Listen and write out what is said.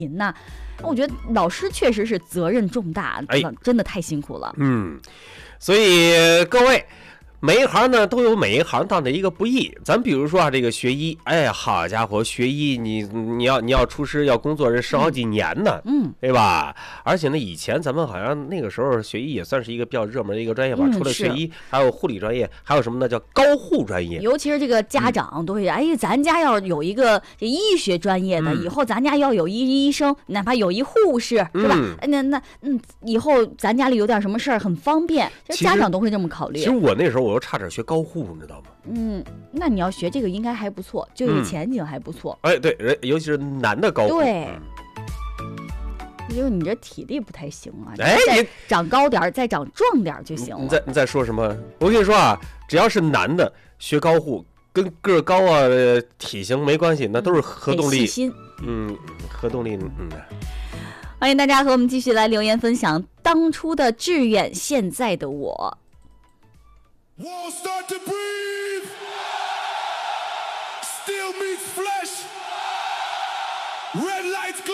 那我觉得老师确实是责任重大，真的太辛苦了。 所以各位。每一行呢都有每一行当的一个不易，咱比如说啊，这个学医，哎，好家伙，学医你要出师要工作这10好几年呢，对吧？而且呢，以前咱们好像那个时候学医也算是一个比较热门的一个专业吧，除了学医，还有护理专业，还有什么呢？叫高护专业。 尤其是这个家长都会，咱家要有一个医学专业的，以后咱家要有一医生，哪怕有一护士，是吧？那以后咱家里有点什么事儿很方便，其实家长都会这么考虑。 其实我那时候我又差点学高护，你知道吗？ 那你要学这个应该还不错，就业前景还不错。 对，尤其是男的高护。 对，就是你这体力不太行啊，再长高点，再长壮点就行了。 你在说什么？我跟你说啊，只要是男的学高护，跟个儿高啊、体型没关系，那都是核动力。 细心。 核动力。 欢迎大家和我们继续来留言分享当初的志愿，现在的我。 Walls start to breathe. Steel meets flesh. Red lights.